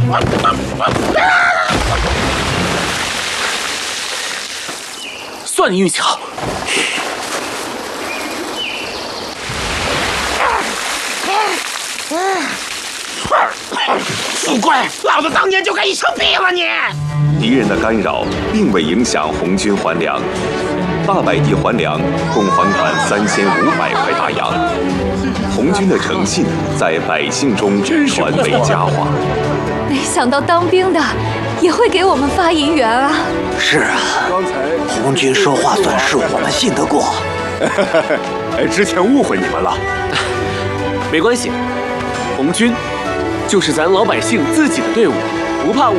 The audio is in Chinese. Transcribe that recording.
算你运气好。 富贵，老子当年就该一枪毙了你！ 敌人的干扰并未影响红军还粮，大百地还粮共还款3500块大洋。红军的诚信在百姓中传为佳话。 没想到当兵的也会给我们发银元啊！ 是啊，红军说话算数，我们信得过。 之前误会你们了。 没关系，红军就是咱老百姓自己的队伍，不怕